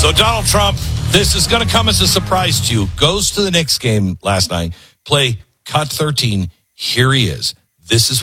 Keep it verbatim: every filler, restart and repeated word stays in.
So Donald Trump, this is going to come as a surprise to you, goes to the Knicks game last night, play cut thirteen. Here he is. This is